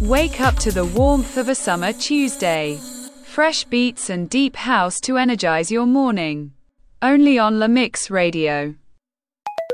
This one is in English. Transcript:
Wake up to the warmth of a summer Tuesday. Fresh beats and deep house to energize your morning. Only on La Mix Radio.